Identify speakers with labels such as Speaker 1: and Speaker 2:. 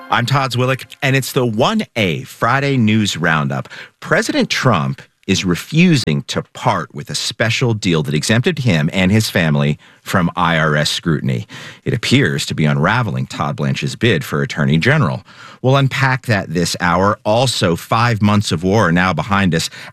Speaker 1: I'm Todd Zwillick, and it's the 1A Friday News Roundup. President Trump is refusing to part with a special deal that exempted him and his family from IRS scrutiny. It appears to be unraveling Todd Blanche's bid for Attorney General. We'll unpack that this hour. Also, 5 months of war are now behind us.